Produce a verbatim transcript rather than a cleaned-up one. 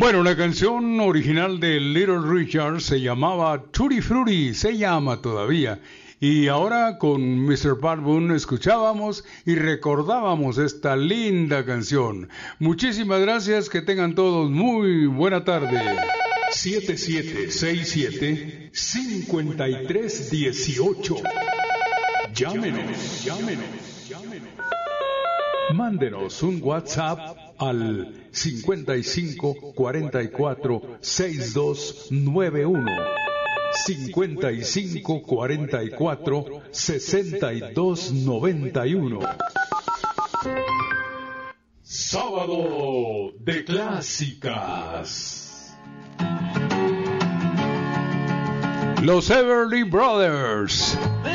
Bueno, la canción original de Little Richard se llamaba Tutti Frutti, se llama todavía. Y ahora con mister Pat Boone escuchábamos y recordábamos esta linda canción. Muchísimas gracias, que tengan todos muy buena tarde. siete siete seis siete, cinco tres uno ocho. Llámenos, llámenos, llámenos. Mándenos un WhatsApp al cincuenta y cinco cuarenta y cuatro sesenta y dos noventa y uno. cincuenta y cinco cuarenta y cuatro sesenta y dos noventa y uno. Sábado de Clásicas. Los Everly Brothers.